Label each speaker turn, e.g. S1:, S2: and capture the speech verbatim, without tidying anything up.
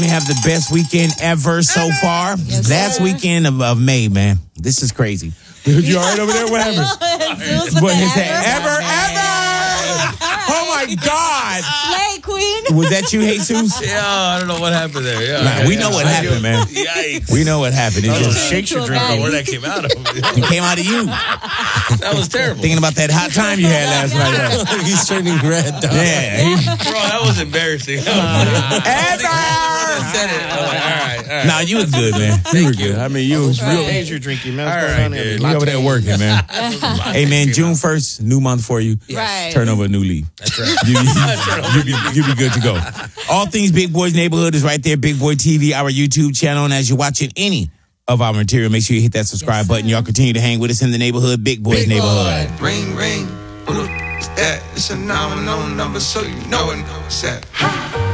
S1: We have the best weekend ever so far.
S2: Yes,
S1: Last
S2: sir.
S1: weekend of, of May, man. This is crazy. You all right over there? What happened? What is that? Ever, ever! Oh my God!
S2: Slay Queen.
S1: Was that you, Jesus?
S3: Yeah, I don't know what happened there. Yeah,
S1: Nah,
S3: yeah,
S1: we
S3: yeah.
S1: know what happened, man.
S3: Yikes.
S1: We know what happened. It
S3: I
S1: just
S3: just shakes your drink on where that came out of.
S1: it came out of you.
S3: That was terrible.
S1: Thinking about that hot time you had last night.
S4: He's turning red. Dog.
S1: Yeah. he-
S3: Bro, that was embarrassing.
S1: Ever!
S3: Said it. I'm like, all right, all right.
S1: Nah, you was good, man. You were good. I mean, you was
S4: What
S1: real.
S4: age you're drinking, man?
S3: All
S4: What's
S3: right,
S4: going on here?
S3: dude.
S1: You over there working, man. Hey, man, June first, new month for you.
S2: Right.
S1: Turn over a new leaf.
S3: That's right.
S1: You, you, you, be, you be good to go. All things Big Boys Neighborhood is right there. Big Boy T V, our YouTube channel. And as you're watching any of our material, make sure you hit that subscribe
S2: Yes,
S1: button.
S2: sir.
S1: Y'all continue to hang with us in the neighborhood. Big Boys Neighborhood.
S5: Ring, ring. Who the f- is that? It's a nine one zero number, so you know it. What's that?